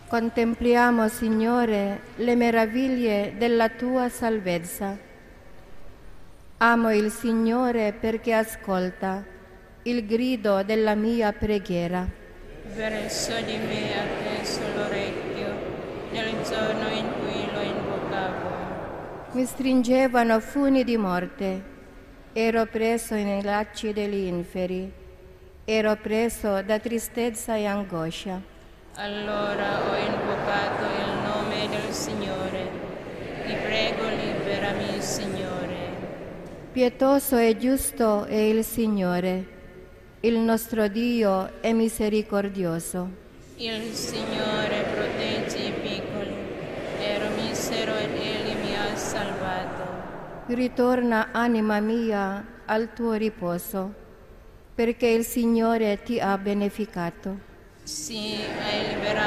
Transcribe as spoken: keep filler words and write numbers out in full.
Contempliamo, Signore, le meraviglie della tua salvezza. Amo il Signore perché ascolta il grido della mia preghiera. Verso di me atteso l'orecchio, nel giorno in cui lo invocavo. Mi stringevano funi di morte, ero preso nei lacci degli inferi, ero preso da tristezza e angoscia. Allora ho invocato il nome del Signore, ti prego liberami, Signore. Pietoso e giusto è il Signore, il nostro Dio è misericordioso. Il Signore protegge i piccoli, ero misero ed Egli mi ha salvato. Ritorna, anima mia, al tuo riposo, perché il Signore ti ha beneficato. Sì, hai liberato